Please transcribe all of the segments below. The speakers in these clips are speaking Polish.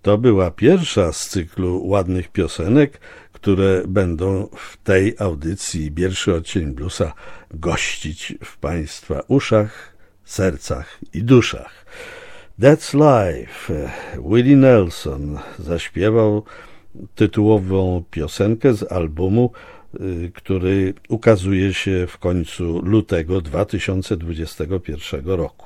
To była pierwsza z cyklu ładnych piosenek, które będą w tej audycji Pierwszy Odcień Bluesa gościć w Państwa uszach, sercach i duszach. That's Life. Willie Nelson zaśpiewał tytułową piosenkę z albumu, który ukazuje się w końcu lutego 2021 roku.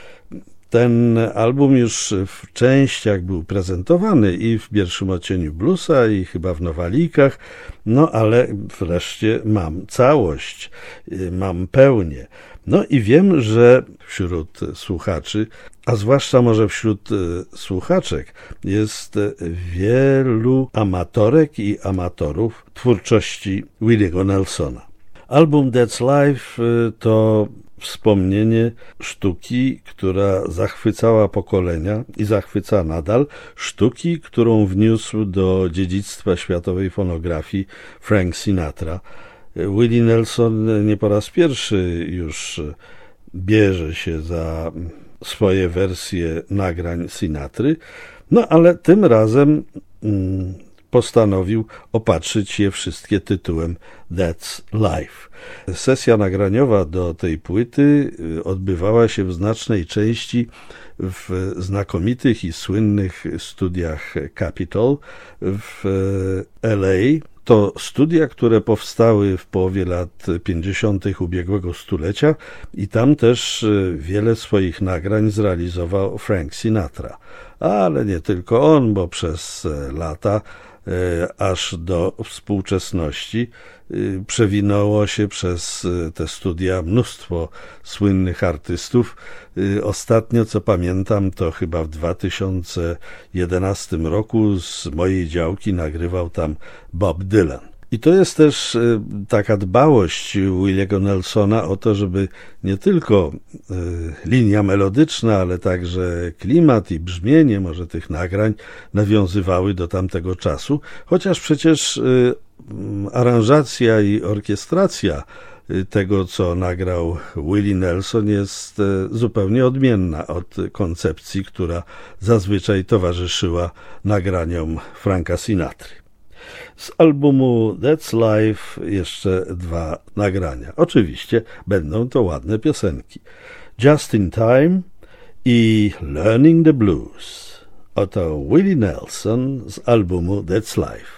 Ten album już w częściach był prezentowany i w Pierwszym Odcieniu Bluesa i chyba w Nowalikach, no ale wreszcie mam całość, mam pełnię. No i wiem, że wśród słuchaczy, a zwłaszcza może wśród słuchaczek, jest wielu amatorek i amatorów twórczości Williego Nelsona. Album That's Life to wspomnienie sztuki, która zachwycała pokolenia i zachwyca nadal, sztuki, którą wniósł do dziedzictwa światowej fonografii Frank Sinatra. Willie Nelson nie po raz pierwszy już bierze się za swoje wersje nagrań Sinatry, no ale tym razem postanowił opatrzyć je wszystkie tytułem That's Life. Sesja nagraniowa do tej płyty odbywała się w znacznej części w znakomitych i słynnych studiach Capitol w LA. To studia, które powstały w połowie lat 50. ubiegłego stulecia i tam też wiele swoich nagrań zrealizował Frank Sinatra. Ale nie tylko on, bo przez lata aż do współczesności przewinęło się przez te studia mnóstwo słynnych artystów. Ostatnio, co pamiętam, to chyba w 2011 roku z mojej działki nagrywał tam Bob Dylan. I to jest też taka dbałość Williego Nelsona o to, żeby nie tylko linia melodyczna, ale także klimat i brzmienie może tych nagrań nawiązywały do tamtego czasu, chociaż przecież aranżacja i orkiestracja tego, co nagrał Willie Nelson, jest zupełnie odmienna od koncepcji, która zazwyczaj towarzyszyła nagraniom Franka Sinatry. Z albumu That's Life jeszcze 2 nagrania. Oczywiście będą to ładne piosenki. Just in Time i Learning the Blues. Oto Willie Nelson z albumu That's Life.